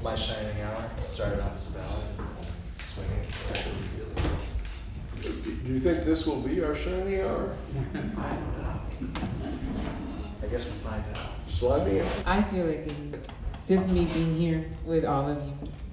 My Shining Hour started off as a ballad, swinging. Do you think this will be our shining hour? I don't know. I guess we'll find out. Slimy? I feel like it is. Just me being here with all of you.